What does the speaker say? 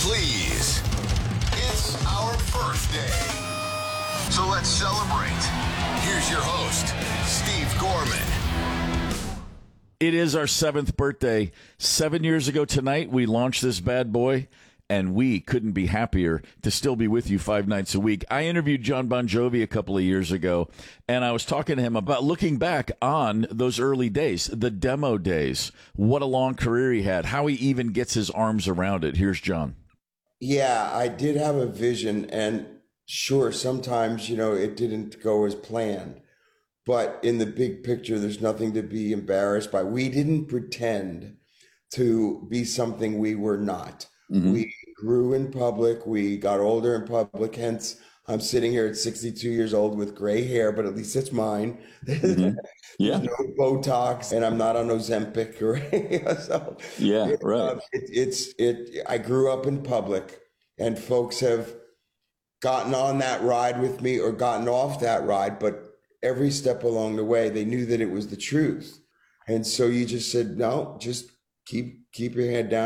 please. It's our birthday. So let's celebrate. Here's your host, Steve Gorman. It is our 7th birthday. 7 years ago tonight, we launched this bad boy, and we couldn't be happier to still be with you 5 nights a week. I interviewed John Bon Jovi a couple of years ago, and I was talking to him about looking back on those early days, the demo days, what a long career he had, how he even gets his arms around it. Here's John. Yeah, I did have a vision, and sure, sometimes, it didn't go as planned. But in the big picture, there's nothing to be embarrassed by. We didn't pretend to be something we were not. Mm-hmm. We grew in public. We got older in public. Hence, I'm sitting here at 62 years old with gray hair, but at least it's mine. Mm-hmm. Yeah. No Botox, and I'm not on Ozempic or so. Yeah, right. I grew up in public, and folks have gotten on that ride with me or gotten off that ride, but every step along the way, they knew that it was the truth. And so you just said, no, just keep your head down.